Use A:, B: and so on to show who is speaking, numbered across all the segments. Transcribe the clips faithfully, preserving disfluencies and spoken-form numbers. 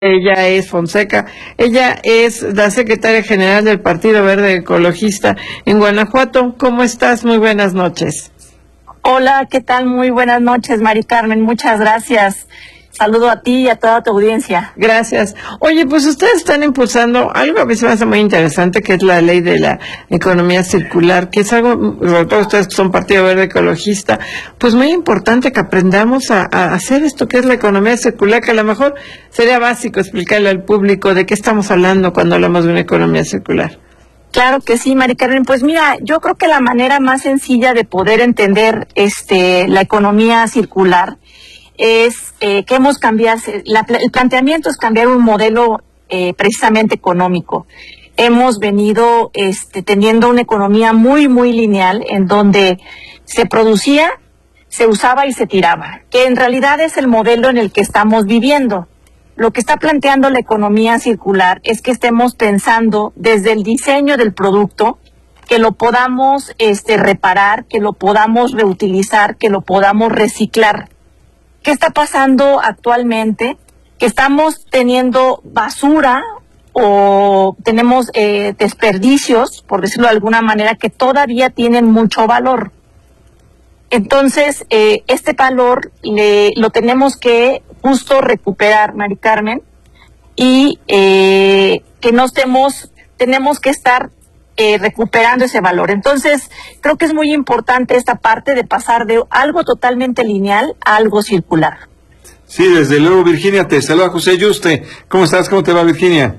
A: Ella es Fonseca, ella es la secretaria general del Partido Verde Ecologista en Guanajuato. ¿Cómo estás? Muy buenas noches.
B: Hola, ¿qué tal? Muy buenas noches, Mari Carmen, muchas gracias. Saludo a ti y a toda tu audiencia.
A: Gracias. Oye, pues ustedes están impulsando algo a mí se me hace muy interesante, que es la ley de la economía circular, que es algo, sobre todo ustedes que son Partido Verde Ecologista, pues muy importante que aprendamos a, a hacer esto que es la economía circular, que a lo mejor sería básico explicarle al público de qué estamos hablando cuando hablamos de una economía circular.
B: Claro que sí, Mari Carmen. Pues mira, yo creo que la manera más sencilla de poder entender este la economía circular es eh, que hemos cambiado, la, el planteamiento es cambiar un modelo eh, precisamente económico. Hemos venido este, teniendo una economía muy, muy lineal en donde se producía, se usaba y se tiraba, que en realidad es el modelo en el que estamos viviendo. Lo que está planteando la economía circular es que estemos pensando desde el diseño del producto, que lo podamos este, reparar, que lo podamos reutilizar, que lo podamos reciclar. ¿Qué está pasando actualmente? Que estamos teniendo basura o tenemos eh, desperdicios, por decirlo de alguna manera, que todavía tienen mucho valor. Entonces, eh, este valor le, lo tenemos que justo recuperar, Mari Carmen, y eh, que no estemos, tenemos que estar Eh, recuperando ese valor. Entonces, creo que es muy importante esta parte de pasar de algo totalmente lineal a algo circular.
C: Sí, desde luego, Virginia, te saluda José Yuste. ¿Cómo estás? ¿Cómo te va, Virginia?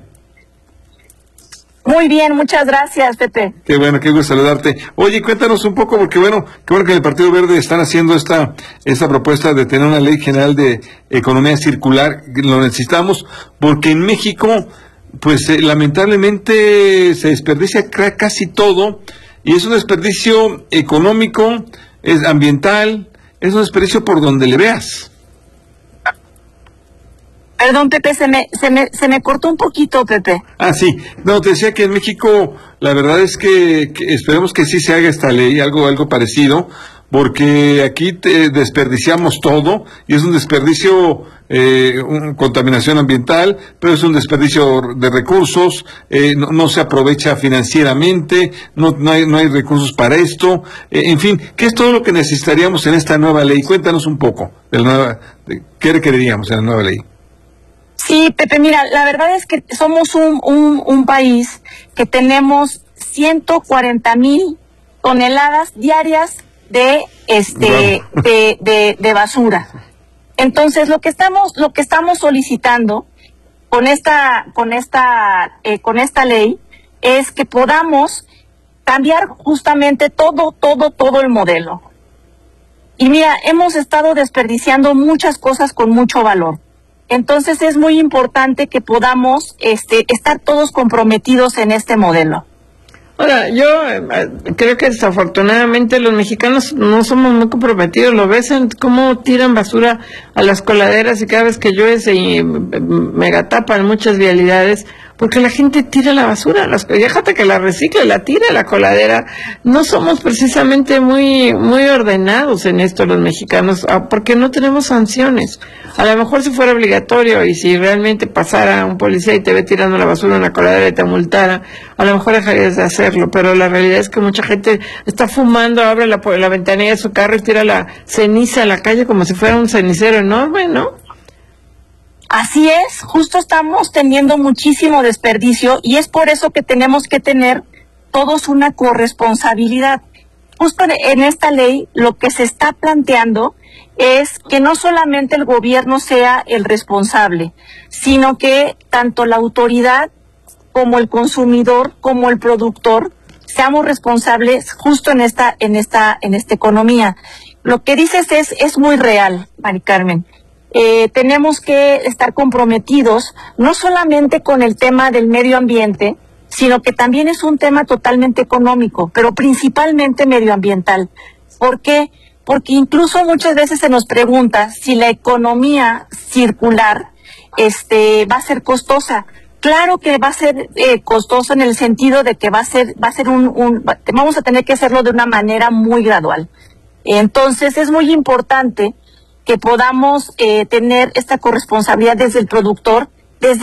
B: Muy bien, muchas gracias, Pepe.
C: Qué bueno, qué gusto saludarte. Oye, cuéntanos un poco, porque bueno, qué bueno que en el Partido Verde están haciendo esta esta propuesta de tener una ley general de economía circular. Lo necesitamos porque en México pues eh, lamentablemente se desperdicia casi todo, y es un desperdicio económico, es ambiental, es un desperdicio por donde le veas.
B: Perdón, Pepe, se me, se me, se me cortó un poquito, Pepe.
C: Ah, sí. No, te decía que en México la verdad es que, que esperemos que sí se haga esta ley, algo, algo parecido, porque aquí te desperdiciamos todo, y es un desperdicio, eh, un, contaminación ambiental, pero es un desperdicio de recursos, eh, no, no se aprovecha financieramente, no, no, hay, no hay recursos para esto, eh, en fin, ¿qué es todo lo que necesitaríamos en esta nueva ley? Cuéntanos un poco, de la nueva, de, ¿qué requeriríamos en la nueva ley?
B: Sí, Pepe, mira, la verdad es que somos un, un, un país que tenemos ciento cuarenta mil toneladas diarias de este wow. de, de, de basura. Entonces, lo que estamos lo que estamos solicitando con esta con esta eh, con esta ley es que podamos cambiar justamente todo todo todo el modelo. Y mira, hemos estado desperdiciando muchas cosas con mucho valor. Entonces es muy importante que podamos este, estar todos comprometidos en este modelo.
A: Ahora, yo eh, creo que desafortunadamente los mexicanos no somos muy comprometidos. Lo ves en cómo tiran basura a las coladeras, y cada vez que llueve se eh, megatapan muchas vialidades, porque la gente tira la basura, las, déjate que la recicle, la tira a la coladera. No somos precisamente muy muy ordenados en esto los mexicanos, porque no tenemos sanciones. A lo mejor si fuera obligatorio, y si realmente pasara un policía y te ve tirando la basura en la coladera y te multara, a lo mejor dejarías de hacerlo, pero la realidad es que mucha gente está fumando, abre la, la ventanilla de su carro y tira la ceniza a la calle como si fuera un cenicero enorme, ¿no?
B: Así es, justo estamos teniendo muchísimo desperdicio, y es por eso que tenemos que tener todos una corresponsabilidad. Justo en esta ley lo que se está planteando es que no solamente el gobierno sea el responsable, sino que tanto la autoridad como el consumidor, como el productor, seamos responsables justo en esta, en esta, en esta economía. Lo que dices es, es muy real, Mari Carmen. Eh, tenemos que estar comprometidos no solamente con el tema del medio ambiente, sino que también es un tema totalmente económico, pero principalmente medioambiental. ¿Por qué? Porque incluso muchas veces se nos pregunta si la economía circular este, va a ser costosa. Claro que va a ser eh, costoso en el sentido de que va a ser, va a ser un, un, vamos a tener que hacerlo de una manera muy gradual. Entonces es muy importante que podamos eh, tener esta corresponsabilidad desde el productor